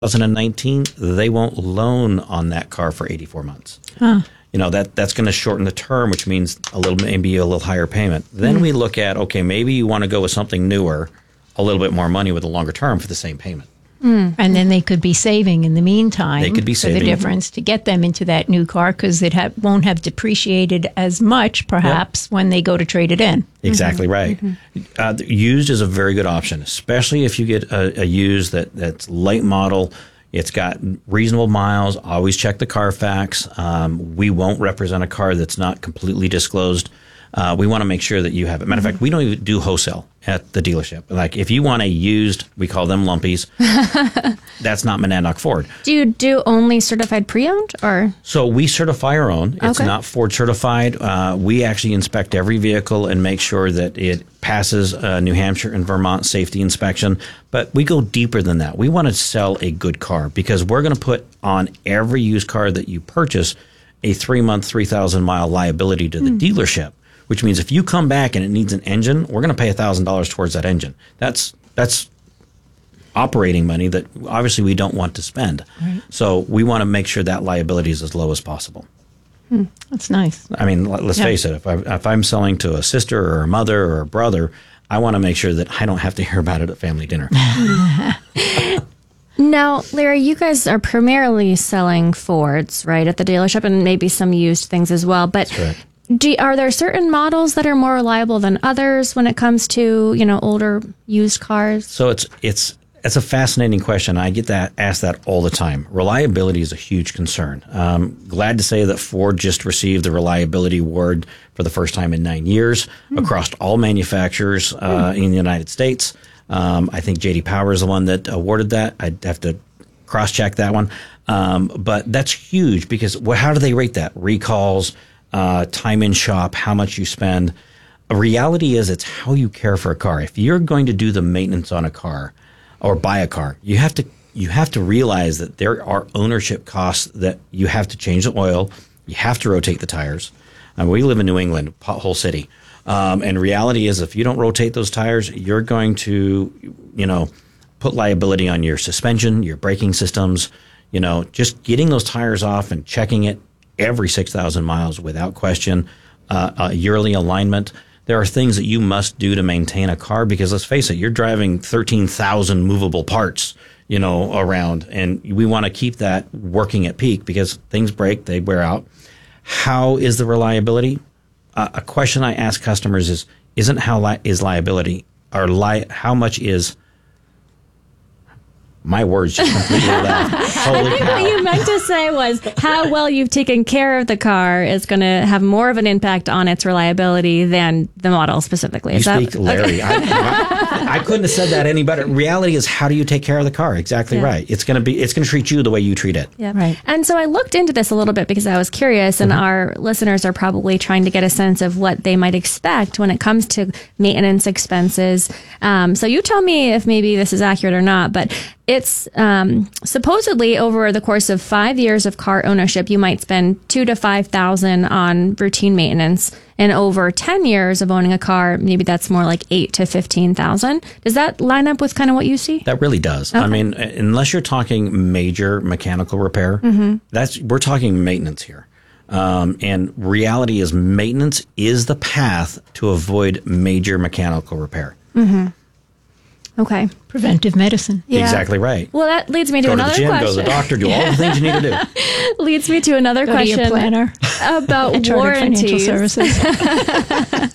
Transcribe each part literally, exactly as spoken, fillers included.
twenty nineteen, they won't loan on that car for eighty-four months. Huh. You know, that that's going to shorten the term, which means a little, maybe a little higher payment. Then mm. we look at, okay, maybe you want to go with something newer, a little bit more money with a longer term for the same payment. Mm. And then they could be saving in the meantime they could be saving. for the difference to get them into that new car because it ha- won't have depreciated as much, perhaps, yep. when they go to trade it in. Exactly mm-hmm. right. Mm-hmm. Uh, used is a very good option, especially if you get a, a used that, that's late model. It's got reasonable miles. Always check the Carfax. Um, we won't represent a car that's not completely disclosed. Uh, we want to make sure that you have it. Matter of mm-hmm. fact, we don't even do wholesale at the dealership. Like if you want a used, we call them lumpies. That's not Monadnock Ford. Do you do only certified pre-owned or? So we certify our own. It's okay. not Ford certified. Uh, we actually inspect every vehicle and make sure that it passes uh, New Hampshire and Vermont safety inspection. But we go deeper than that. We want to sell a good car because we're going to put on every used car that you purchase a three-month, three thousand mile liability to the mm. dealership. Which means if you come back and it needs an engine, we're going to pay one thousand dollars towards that engine. That's that's operating money that obviously we don't want to spend. Right. So we want to make sure that liability is as low as possible. Hmm. That's nice. I mean, let's yeah. face it. If, I, if I'm selling to a sister or a mother or a brother, I want to make sure that I don't have to hear about it at family dinner. Now, Larry, you guys are primarily selling Fords, right, at the dealership and maybe some used things as well. But That's correct. Do, are there certain models that are more reliable than others when it comes to, you know, older used cars? So it's it's it's a fascinating question. I get that asked that all the time. Reliability is a huge concern. Um, glad to say that Ford just received the Reliability Award for the first time in nine years mm. across all manufacturers uh, mm. in the United States. Um, I think J D Power is the one that awarded that. I'd have to cross-check that one. Um, but that's huge because well, how do they rate that? Recalls, Uh, time in shop, how much you spend. A reality is it's how you care for a car. If you're going to do the maintenance on a car or buy a car, you have to you have to realize that there are ownership costs that you have to change the oil, you have to rotate the tires. And we live in New England, pothole city. Um, and reality is if you don't rotate those tires, you're going to, you know, put liability on your suspension, your braking systems, you know, just getting those tires off and checking it every six thousand miles without question, uh, a yearly alignment. There are things that you must do to maintain a car because let's face it, you're driving thirteen thousand movable parts, you know, around, and we want to keep that working at peak because things break, they wear out. How is the reliability? Uh, a question I ask customers is, isn't how li- is liability, or li- how much is my words just completely left. Holy I think cow. what you meant to say was how well you've taken care of the car is going to have more of an impact on its reliability than the model specifically. Is you that, speak Larry. Okay. I, I couldn't have said that any better. Reality is, how do you take care of the car? Exactly yeah. right. It's going to be. It's going to treat you the way you treat it. Yeah, right. And so I looked into this a little bit because I was curious, and mm-hmm. our listeners are probably trying to get a sense of what they might expect when it comes to maintenance expenses. Um, so you tell me if maybe this is accurate or not, but it's um, supposedly over the course of five years of car ownership, you might spend two to five thousand on routine maintenance, and over ten years of owning a car, maybe that's more like eight to fifteen thousand. Does that line up with kind of what you see? That really does. Okay. I mean, unless you're talking major mechanical repair, mm-hmm. that's we're talking maintenance here. Um, and reality is, maintenance is the path to avoid major mechanical repair. Mm-hmm. Okay. Preventive medicine. Yeah. Exactly right. Well, that leads me to go another to the gym, question. Go to the doctor, do all the things you need to do. Leads me to another go question to your planner. About warranties. Financial services.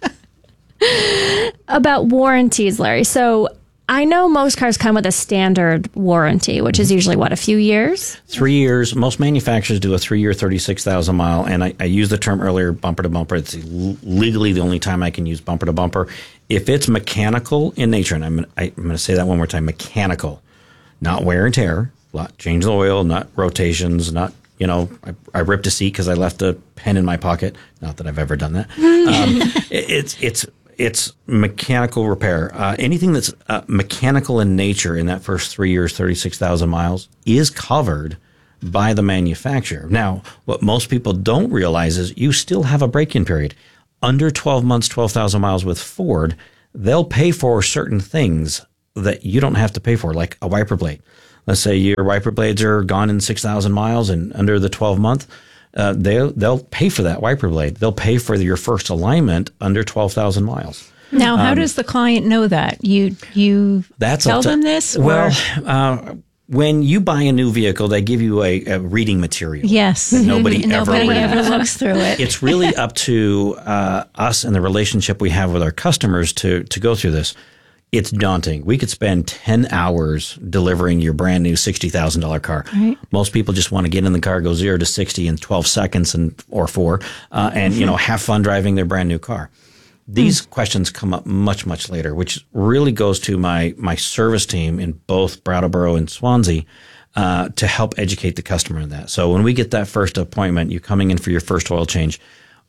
About warranties, Larry. So I know most cars come with a standard warranty, which is usually, what, a few years? Three years. Most manufacturers do a three-year, thirty-six thousand mile. And I, I used the term earlier, bumper to bumper. It's legally the only time I can use bumper to bumper. If it's mechanical in nature, and I'm, I, I'm going to say that one more time, mechanical, not wear and tear, not change the oil, not rotations, not, you know, I, I ripped a seat because I left a pen in my pocket. Not that I've ever done that. um, it, it's it's it's mechanical repair. Uh, anything that's uh, mechanical in nature in that first three years, thirty-six thousand miles, is covered by the manufacturer. Now, what most people don't realize is you still have a break-in period. Under twelve months, twelve thousand miles with Ford, they'll pay for certain things that you don't have to pay for, like a wiper blade. let's say your wiper blades are gone in six thousand miles and under the twelve month, uh, they'll, they'll pay for that wiper blade. They'll pay for your first alignment under twelve thousand miles. Now, how Um, does the client know that? You you That's tell up to- them this? Well, or? uh, when you buy a new vehicle, they give you a, a reading material. Yes. that nobody ever Nobody reads. ever looks through it. It's really up to uh, us and the relationship we have with our customers to to go through this. It's daunting. We could spend ten hours delivering your brand new sixty thousand dollars car. Right. Most people just want to get in the car, go zero to sixty in twelve seconds and or four, uh, and you know have fun driving their brand new car. These mm. questions come up much, much later, which really goes to my my service team in both Brattleboro and Swansea uh, to help educate the customer in that. So when we get that first appointment, you coming in for your first oil change,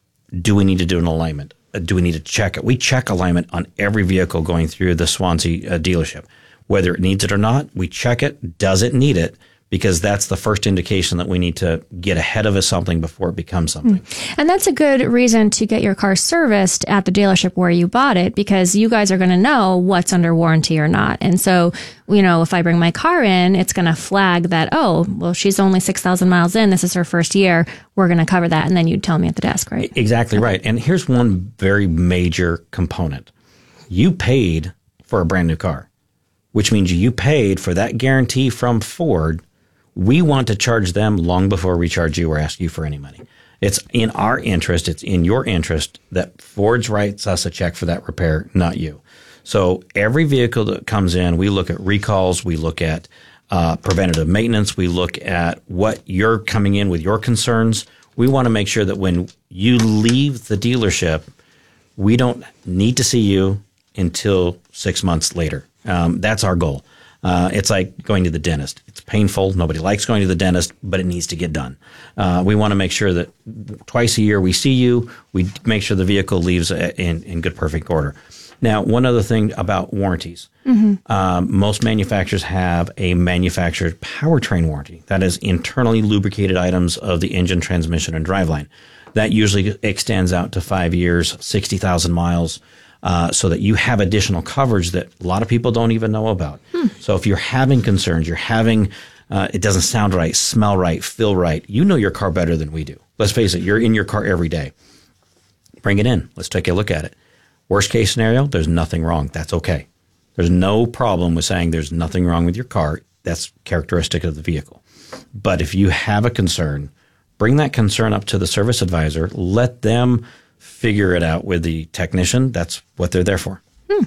do we need to do an alignment? Uh, do we need to check it? We check alignment on every vehicle going through the Swansea uh, dealership. Whether it needs it or not, we check it. Does it need it? Because that's the first indication that we need to get ahead of something before it becomes something. And that's a good reason to get your car serviced at the dealership where you bought it, because you guys are going to know what's under warranty or not. And so, you know, if I bring my car in, it's going to flag that, oh, well, she's only six thousand miles in. This is her first year. We're going to cover that. And then you'd tell me at the desk, right? Exactly right. And here's one very major component. You paid for a brand new car, which means you paid for that guarantee from Ford. We want to charge them long before we charge you or ask you for any money. It's in our interest, it's in your interest that Ford writes us a check for that repair, not you. So every vehicle that comes in, we look at recalls, we look at uh, preventative maintenance, we look at what you're coming in with your concerns. We want to make sure that when you leave the dealership, we don't need to see you until six months later. Um, that's our goal. Uh, it's like going to the dentist. It's painful. Nobody likes going to the dentist, but it needs to get done. Uh, we want to make sure that twice a year we see you. We make sure the vehicle leaves in, in good, perfect order. Now, one other thing about warranties. Mm-hmm. Um, most manufacturers have a manufactured powertrain warranty. That is internally lubricated items of the engine, transmission, and driveline. That usually extends out to five years, sixty thousand miles. Uh, so that you have additional coverage that a lot of people don't even know about. Hmm. So if you're having concerns, you're having, uh, it doesn't sound right, smell right, feel right, you know your car better than we do. Let's face it, you're in your car every day. Bring it in. Let's take a look at it. Worst case scenario, there's nothing wrong. That's okay. There's no problem with saying there's nothing wrong with your car. That's characteristic of the vehicle. But if you have a concern, bring that concern up to the service advisor. Let them figure it out with the technician. That's what they're there for. Hmm.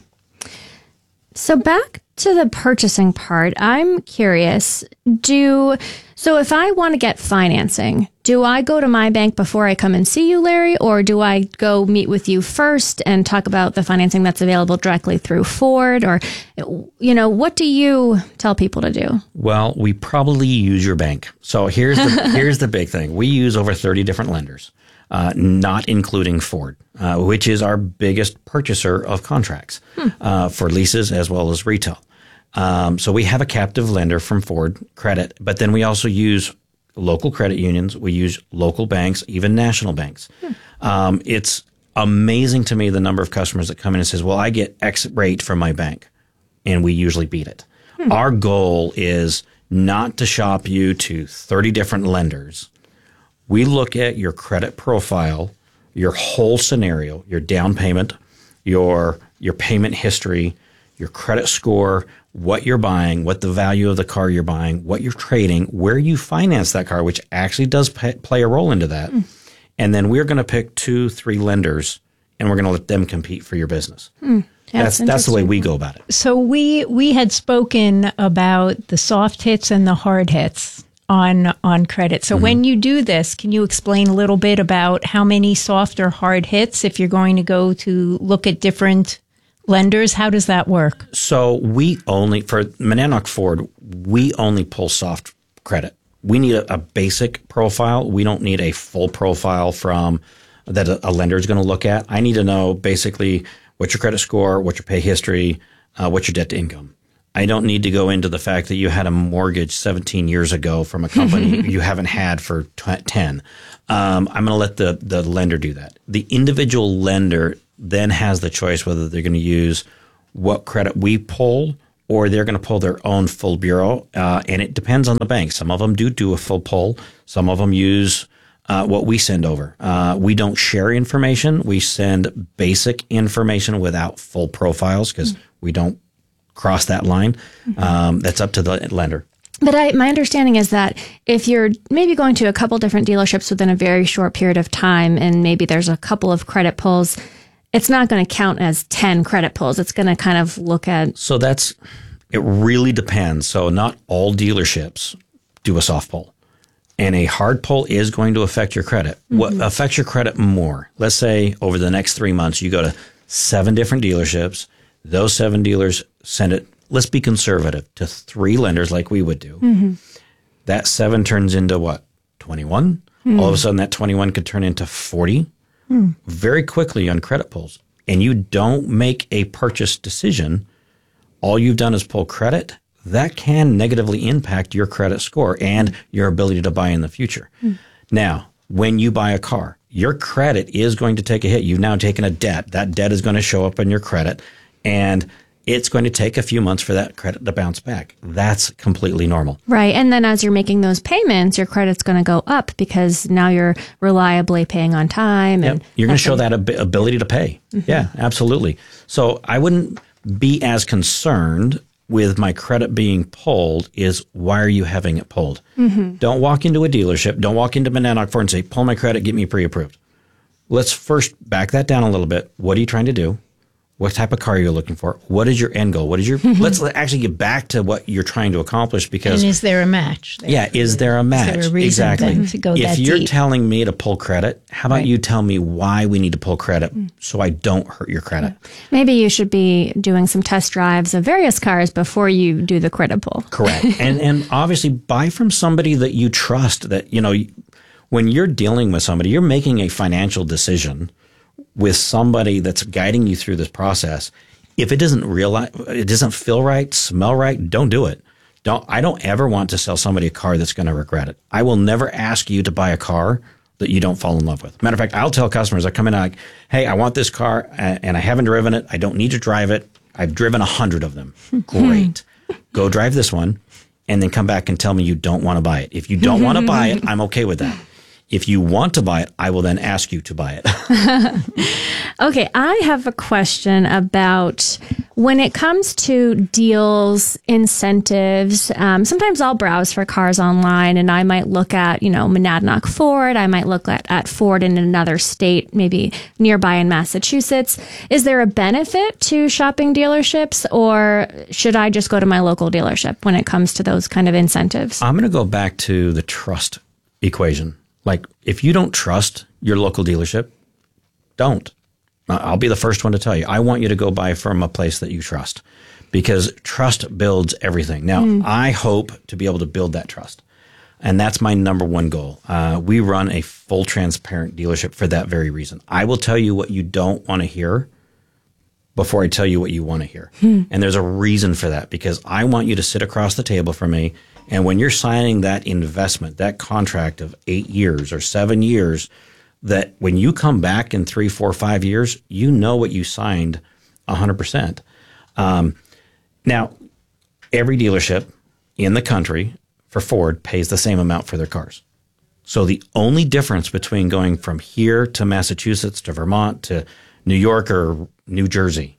So back to the purchasing part, I'm curious, do, so if I want to get financing, do I go to my bank before I come and see you, Larry, or do I go meet with you first and talk about the financing that's available directly through Ford? Or, you know, what do you tell people to do? Well, we probably use your bank. So here's the, here's the big thing. We use over thirty different lenders. Uh, not including Ford, uh, which is our biggest purchaser of contracts hmm. uh, for leases as well as retail. Um, so we have a captive lender from Ford Credit, but then we also use local credit unions. We use local banks, even national banks. Hmm. Um, it's amazing to me the number of customers that come in and says, well, I get X rate from my bank, and we usually beat it. Hmm. Our goal is not to shop you to thirty different lenders. We look at your credit profile, your whole scenario, your down payment, your your payment history, your credit score, what you're buying, what the value of the car you're buying, what you're trading, where you finance that car, which actually does pay, play a role into that. Mm. And then we're going to pick two, three lenders, and we're going to let them compete for your business. Mm. That's that's, that's the way we go about it. So we we had spoken about the soft hits and the hard hits on on credit. So mm-hmm. when you do this, can you explain a little bit about how many soft or hard hits if you're going to go to look at different lenders? How does that work? So we only, for Monadnock Ford, we only pull soft credit. We need a, a basic profile. We don't need a full profile from that a, a lender is going to look at. I need to know basically what's your credit score, what's your pay history, uh, what's your debt to income. I don't need to go into the fact that you had a mortgage seventeen years ago from a company you haven't had for ten. Um, I'm going to let the, the lender do that. The individual lender then has the choice whether they're going to use what credit we pull or they're going to pull their own full bureau. Uh, and it depends on the bank. Some of them do do a full pull. Some of them use uh, what we send over. Uh, we don't share information. We send basic information without full profiles because mm-hmm. we don't cross that line. Mm-hmm. Um, that's up to the lender. But I, my understanding is that if you're maybe going to a couple different dealerships within a very short period of time, and maybe there's a couple of credit pulls, it's not going to count as ten credit pulls. It's going to kind of look at... So that's, it really depends. So not all dealerships do a soft pull. And a hard pull is going to affect your credit. Mm-hmm. What affects your credit more? Let's say over the next three months, you go to seven different dealerships. Those seven dealers send it, let's be conservative, to three lenders like we would do. Mm-hmm. That seven turns into what? twenty-one? Mm-hmm. All of a sudden that twenty-one could turn into forty mm. very quickly on credit pulls. And you don't make a purchase decision. All you've done is pull credit. That can negatively impact your credit score and your ability to buy in the future. Mm. Now, when you buy a car, your credit is going to take a hit. You've now taken a debt. That debt is going to show up in your credit, and it's going to take a few months for that credit to bounce back. That's completely normal. Right. And then as you're making those payments, your credit's going to go up because now you're reliably paying on time. Yep. And you're going to show that ab- ability to pay. Mm-hmm. Yeah, absolutely. So I wouldn't be as concerned with my credit being pulled is why are you having it pulled? Mm-hmm. Don't walk into a dealership. Don't walk into Monadnock Ford and say, pull my credit, get me pre-approved. Let's first back that down a little bit. What are you trying to do? What type of car are you looking for? What is your end goal? What is your, let's actually get back to what you're trying to accomplish because. And is there a match? There? Yeah. Is there a match? Is there a reason exactly. then to go if that you're deep? telling me to pull credit, how about right. you tell me why we need to pull credit mm. so I don't hurt your credit? Maybe you should be doing some test drives of various cars before you do the credit pull. Correct. and, and obviously buy from somebody that you trust that, you know, when you're dealing with somebody, you're making a financial decision with somebody that's guiding you through this process. If it doesn't realize, it doesn't feel right, smell right, don't do it. Don't. I don't ever want to sell somebody a car that's going to regret it. I will never ask you to buy a car that you don't fall in love with. Matter of fact, I'll tell customers, I come in like, hey, I want this car and I haven't driven it. I don't need to drive it. I've driven a hundred of them. Great. Go drive this one and then come back and tell me you don't want to buy it. If you don't want to buy it, I'm okay with that. If you want to buy it, I will then ask you to buy it. Okay, I have a question about when it comes to deals, incentives. Um, sometimes I'll browse for cars online and I might look at, you know, Monadnock Ford. I might look at, at Ford in another state, maybe nearby in Massachusetts. Is there a benefit to shopping dealerships or should I just go to my local dealership when it comes to those kind of incentives? I'm going to go back to the trust equation. Like, if you don't trust your local dealership, don't. I'll be the first one to tell you. I want you to go buy from a place that you trust because trust builds everything. Now, mm. I hope to be able to build that trust. And that's my number one goal. Uh, we run a full transparent dealership for that very reason. I will tell you what you don't want to hear before I tell you what you want to hear. Mm. And there's a reason for that because I want you to sit across the table from me. And when you're signing that investment, that contract of eight years or seven years, that when you come back in three, four, five years, you know what you signed one hundred percent. Um, now, every dealership in the country for Ford pays the same amount for their cars. So the only difference between going from here to Massachusetts to Vermont to New York or New Jersey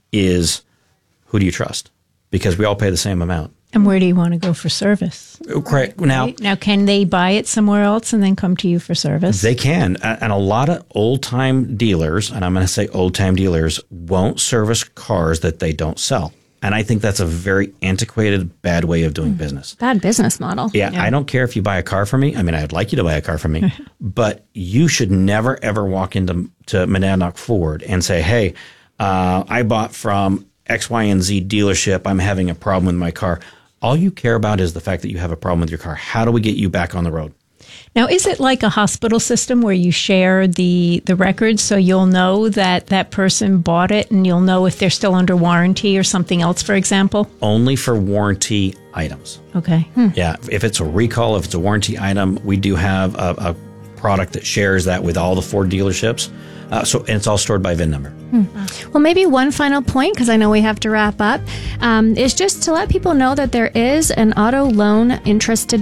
is who do you trust? Because we all pay the same amount. And where do you want to go for service? Correct. Now, right? Now, can they buy it somewhere else and then come to you for service? They can. And a lot of old-time dealers, and I'm going to say old-time dealers, won't service cars that they don't sell. And I think that's a very antiquated, bad way of doing mm. business. Bad business model. Yeah, yeah, I don't care if you buy a car from me. I mean, I'd like you to buy a car from me. But you should never, ever walk into to Monadnock Ford and say, hey, uh, I bought from X, Y, and Z dealership. I'm having a problem with my car. All you care about is the fact that you have a problem with your car. How do we get you back on the road? Now, is it like a hospital system where you share the, the records so you'll know that that person bought it and you'll know if they're still under warranty or something else, for example? Only for warranty items. Okay. Hmm. Yeah. If it's a recall, if it's a warranty item, we do have a, a product that shares that with all the Ford dealerships. Uh, so, and it's all stored by V I N number. Hmm. Well, maybe one final point, because I know we have to wrap up, um, is just to let people know that there is an auto loan interest